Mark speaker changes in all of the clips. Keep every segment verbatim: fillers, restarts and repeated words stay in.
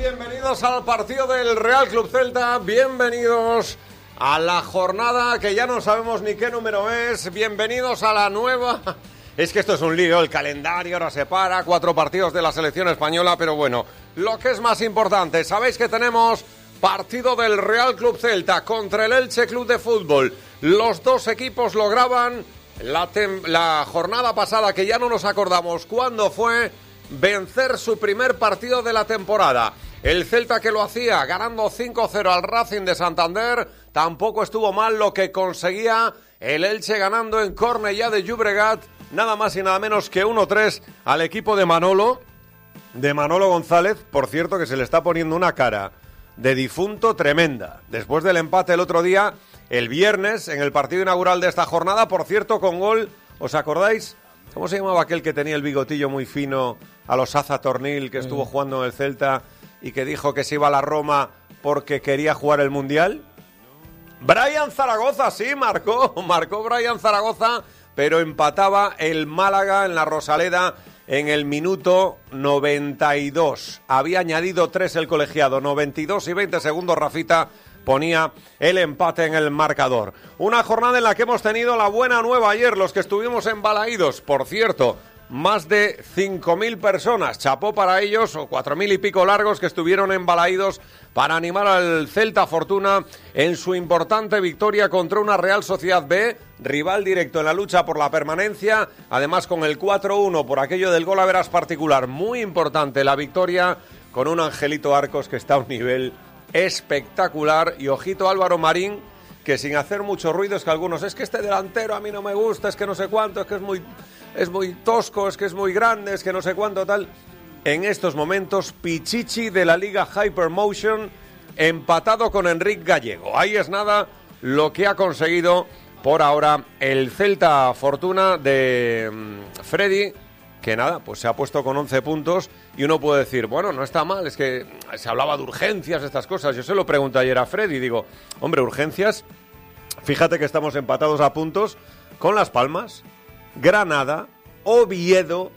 Speaker 1: bienvenidos al partido del Real Club Celta, bienvenidos a la jornada que ya no sabemos ni qué número es, bienvenidos a la nueva... Es que esto es un lío, el calendario ahora se para, cuatro partidos de la selección española, pero bueno, lo que es más importante, sabéis que tenemos partido del Real Club Celta contra el Elche Club de Fútbol. Los dos equipos lograban la, tem- la jornada pasada, que ya no nos acordamos cuándo fue, vencer su primer partido de la temporada. El Celta, que lo hacía ganando cinco cero al Racing de Santander, tampoco estuvo mal lo que conseguía el Elche ganando en Cornellà de Llobregat, nada más y nada menos que uno tres al equipo de Manolo, de Manolo González, por cierto, que se le está poniendo una cara de difunto tremenda, después del empate el otro día, el viernes, en el partido inaugural de esta jornada, por cierto, con gol, ¿os acordáis? ¿Cómo se llamaba aquel que tenía el bigotillo muy fino a los Aza Tornil, que estuvo jugando en el Celta y que dijo que se iba a la Roma porque quería jugar el Mundial? Brian Zaragoza, sí, marcó, marcó Brian Zaragoza, pero empataba el Málaga en la Rosaleda en el minuto noventa y dos. Había añadido tres el colegiado, noventa y dos y veinte segundos, Rafita ponía el empate en el marcador. Una jornada en la que hemos tenido la buena nueva ayer, los que estuvimos en Balaídos, por cierto, más de cinco mil personas, chapó para ellos, o cuatro mil y pico largos que estuvieron en Balaídos para animar al Celta Fortuna en su importante victoria contra una Real Sociedad B, rival directo en la lucha por la permanencia, además con el cuatro uno por aquello del gol a veras particular, muy importante la victoria, con un Angelito Arcos que está a un nivel espectacular, y ojito Álvaro Marín, que sin hacer mucho ruido, es que algunos, es que este delantero a mí no me gusta, es que no sé cuánto, es que es muy, es muy tosco, es que es muy grande, es que no sé cuánto tal. En estos momentos, Pichichi de la Liga Hypermotion, empatado con Enric Gallego. Ahí es nada lo que ha conseguido por ahora el Celta Fortuna de um, Freddy, que nada, pues se ha puesto con once puntos, y uno puede decir, bueno, no está mal, es que se hablaba de urgencias, estas cosas. Yo se lo pregunté ayer a Freddy y digo, hombre, urgencias, fíjate que estamos empatados a puntos con Las Palmas, Granada, Oviedo,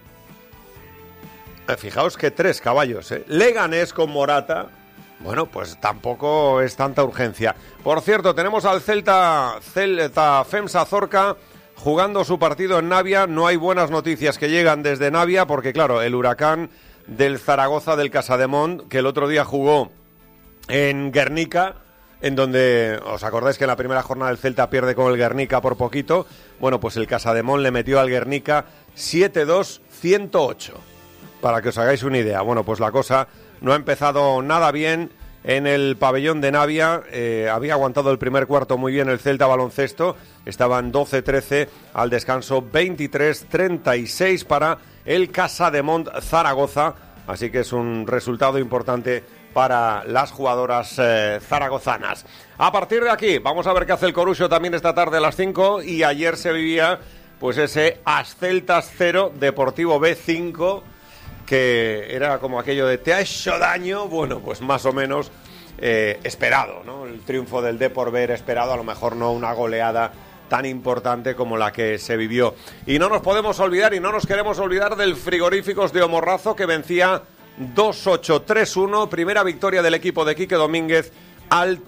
Speaker 1: eh, fijaos que tres caballos, eh, Leganés con Morata. Bueno, pues tampoco es tanta urgencia. Por cierto, tenemos al Celta, Celta Femsa Zorca jugando su partido en Navia. No hay buenas noticias que llegan desde Navia porque, claro, el Huracán del Zaragoza del Casademont, que el otro día jugó en Guernica, en donde, ¿os acordáis que en la primera jornada el Celta pierde con el Guernica por poquito? Bueno, pues el Casademont le metió al Guernica siete dos ciento ocho, para que os hagáis una idea. Bueno, pues la cosa no ha empezado nada bien en el pabellón de Navia. Eh, había aguantado el primer cuarto muy bien el Celta baloncesto, estaban doce trece al descanso, veintitrés treinta y seis para el Casademont Zaragoza, así que es un resultado importante para las jugadoras eh, zaragozanas. A partir de aquí, vamos a ver qué hace el Corucho también esta tarde a las cinco, y ayer se vivía pues ese Asceltas cero, Deportivo B cinco, que era como aquello de te ha hecho daño, bueno, pues más o menos eh, esperado, ¿no? El triunfo del Depor B era esperado, a lo mejor no una goleada tan importante como la que se vivió. Y no nos podemos olvidar, y no nos queremos olvidar del Frigoríficos de Omorrazo, que vencía dos ocho tres uno, primera victoria del equipo de Quique Domínguez al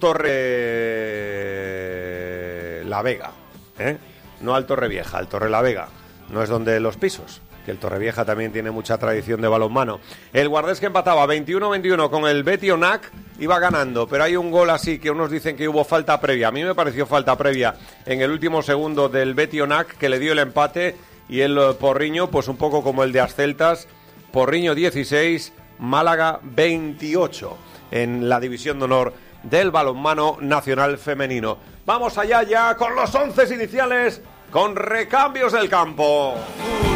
Speaker 1: Torre La Vega, ¿eh? No al Torrevieja, al Torre La Vega, no es donde los pisos, que el Torrevieja también tiene mucha tradición de balonmano. El Guardés, que empataba veintiuno veintiuno con el Betty Onac, iba ganando, pero hay un gol así que unos dicen que hubo falta previa. A mí me pareció falta previa en el último segundo del Betty Onac, que le dio el empate, y el Porriño, pues un poco como el de Asceltas, Porriño dieciséis, Málaga veintiocho, en la división de honor del balonmano nacional femenino. Vamos allá ya con los once iniciales, con recambios del campo.